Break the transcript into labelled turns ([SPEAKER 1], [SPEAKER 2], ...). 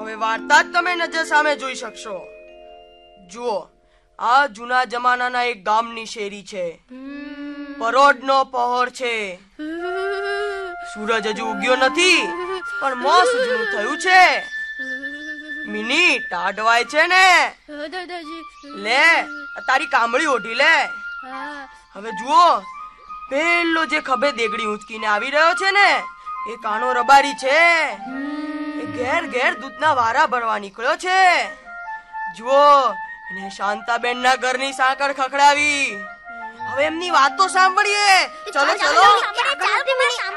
[SPEAKER 1] હવે વાર્તા જ તમે નજર સામે જોઈ શકશો. જુઓ, આ જૂના જમાનાના એક ગામની શેરી છે. પરોઢનો પહોર છે. સૂરજ હજુ ઉગ્યો નથી, પણ મોં સૂજનું થયું છે. મિની ટાઢવાય છે ને? લે, તારી કામળી ઓઢી લે. હવે જુઓ, પેલો જે ખભે દેગડી ઊંચકીને આવી રહ્યો છે ને, એ કાનો રબારી છે. એ ઘેર ઘેર દૂધના વારા ભરવા નીકળ્યો છે. જુઓ, એને શાંતાબેન ના ઘરની સાંકળ ખખડાવી. હવે એમની વાતો સાંભળીએ. ચલો ચલો.